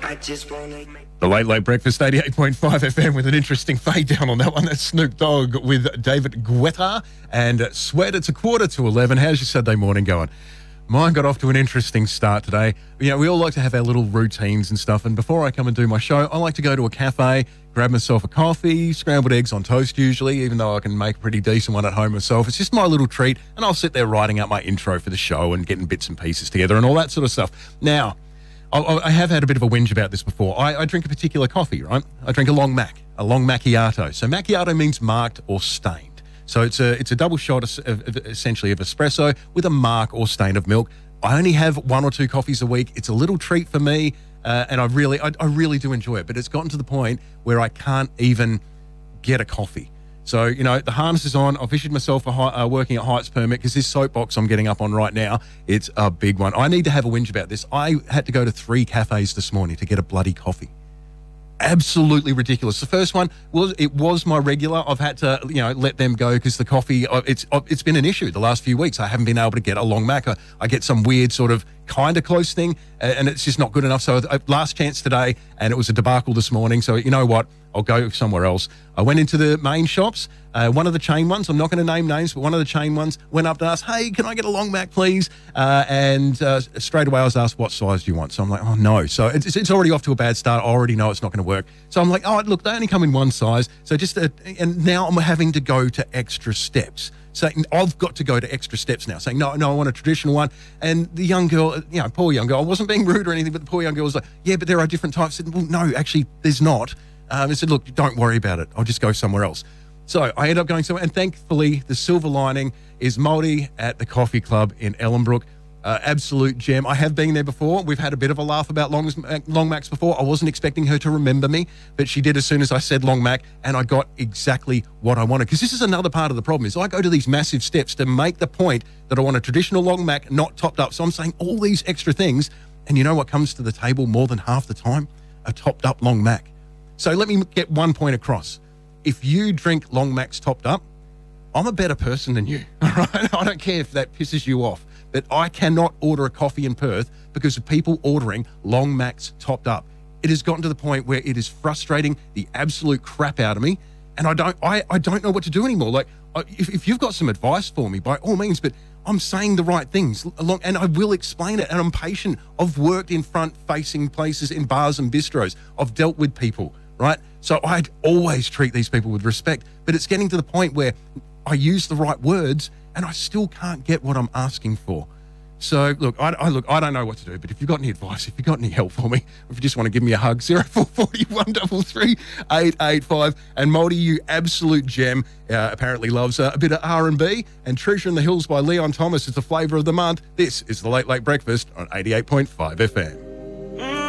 The Late Late Breakfast, 88.5 FM, with an interesting fade down on that one. That's Snoop Dogg with David Guetta and Sweat. It's 11:15. How's your Saturday morning going? Mine got off to an interesting start today. You know, we all like to have our little routines and stuff, and before I come and do my show, I like to go to a cafe, grab myself a coffee, scrambled eggs on toast usually, even though I can make a pretty decent one at home myself. It's just my little treat, and I'll sit there writing out my intro for the show and getting bits and pieces together and all that sort of stuff. Now, I have had a bit of a whinge about this before. I drink a particular coffee, right? I drink a long macchiato. So macchiato means marked or stained. So it's a double shot essentially of espresso with a mark or stain of milk. I only have 1 or 2 coffees a week. It's a little treat for me, and I really do enjoy it. But it's gotten to the point where I can't even get a coffee. So, you know, the harness is on. I've issued myself a working at heights permit because this soapbox I'm getting up on right now, it's a big one. I need to have a whinge about this. I had to go to 3 cafes this morning to get a bloody coffee. Absolutely ridiculous. The first one was my regular. I've had to, you know, let them go because the coffee, it's been an issue the last few weeks. I haven't been able to get a long mac. I get some weird sort of kind of close thing, and it's just not good enough. So last chance today, and it was a debacle this morning. So you know what? I'll go somewhere else. I went into the main shops. One of the chain ones, I'm not going to name names, but one of the chain ones went up to us, hey, can I get a long mac, please? And straight away I was asked, what size do you want? So I'm like, oh, no. So it's already off to a bad start. I already know it's not going to work. So I'm like, oh, look, they only come in one size. So and now I'm having to go to extra steps. Saying, I've got to go to extra steps now, saying, no, I want a traditional one. And the young girl, you know, poor young girl, I wasn't being rude or anything, but the poor young girl was like, yeah, but there are different types. I said, well, no, actually, there's not. I said, look, don't worry about it. I'll just go somewhere else. So I ended up going somewhere, and thankfully, the silver lining is Maudie at the Coffee Club in Ellenbrook. Absolute gem. I have been there before. We've had a bit of a laugh about long macs before. I wasn't expecting her to remember me, but she did as soon as I said long mac, and I got exactly what I wanted. Because this is another part of the problem, is I go to these massive steps to make the point that I want a traditional long mac, not topped up. So I'm saying all these extra things, and you know what comes to the table more than half the time? A topped up long mac. So let me get one point across. If you drink long macs topped up, I'm a better person than you, all right? I don't care if that pisses you off, but I cannot order a coffee in Perth because of people ordering long macs topped up. It has gotten to the point where it is frustrating the absolute crap out of me, and I don't know what to do anymore. Like, if you've got some advice for me, by all means, but I'm saying the right things along, and I will explain it, and I'm patient. I've worked in front-facing places in bars and bistros. I've dealt with people, right? So I'd always treat these people with respect, but it's getting to the point where I use the right words and I still can't get what I'm asking for. So look, I don't know what to do, but if you've got any advice, if you've got any help for me, if you just want to give me a hug, 0440 133 885. And Maudie, you absolute gem, apparently loves a bit of R&B, and Treasure in the Hills by Leon Thomas is the flavour of the month. This is the Late Late Breakfast on 88.5 FM.